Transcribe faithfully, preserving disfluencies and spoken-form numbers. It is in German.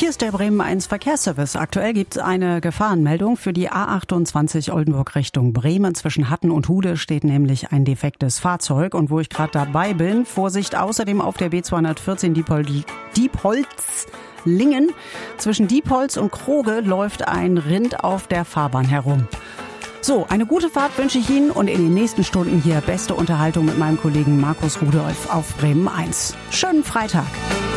Hier ist der Bremen eins Verkehrsservice. Aktuell gibt es eine Gefahrenmeldung für die A achtundzwanzig Oldenburg Richtung Bremen. Zwischen Hatten und Hude steht nämlich ein defektes Fahrzeug. Und wo ich gerade dabei bin, Vorsicht außerdem auf der B zweihundertvierzehn Diepol- Diepholz-Lingen. Zwischen Diepholz und Kroge läuft ein Rind auf der Fahrbahn herum. So, eine gute Fahrt wünsche ich Ihnen und in den nächsten Stunden hier beste Unterhaltung mit meinem Kollegen Markus Rudolph auf Bremen eins. Schönen Freitag.